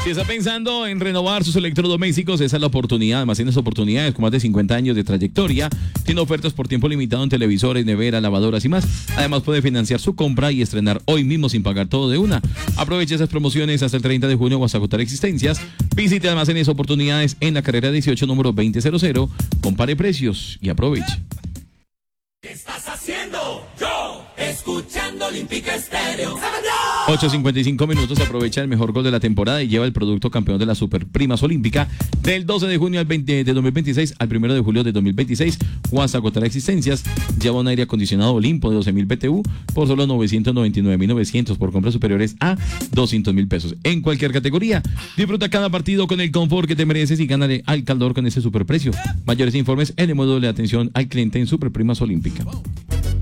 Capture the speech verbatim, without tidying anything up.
Si está pensando en renovar sus electrodomésticos, esa es la oportunidad. Además, tienes oportunidades con más de cincuenta años de trayectoria. Tiene ofertas por tiempo limitado en televisores, neveras, lavadoras y más. Además, puede financiar su compra y estrenar hoy mismo sin pagar todo de una. Aproveche esas promociones hasta el treinta de junio o hasta agotar existencias. Visite Almacenes Oportunidades en la carrera dieciocho, número veinte cero. Compare precios y aproveche. ¿Qué estás haciendo? Yo, escuchando Olímpica Estéreo. ocho cincuenta y cinco minutos, aprovecha el mejor gol de la temporada y lleva el producto campeón de la Super Primas Olímpica del doce de junio al veinte de dos mil veintiséis al primero de julio de dos mil veintiséis o hasta agotar existencias. Lleva un aire acondicionado Olimpo de doce mil B T U por solo novecientos noventa y nueve mil novecientos por compras superiores a doscientos mil pesos en cualquier categoría. Disfruta cada partido con el confort que te mereces y gánale al calor con ese superprecio. Mayores informes en el módulo de atención al cliente en Super Primas Olímpica.